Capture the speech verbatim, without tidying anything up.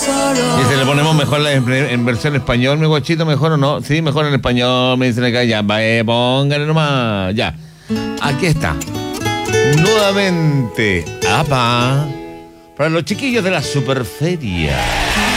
Dice, ¿le ponemos mejor la, en, en versión español, mi guachito, mejor o no? Sí, mejor en español, me dicen acá, ya, va, eh, póngale nomás, ya. Aquí está. Nuevamente, apa, para los chiquillos de la Superferia.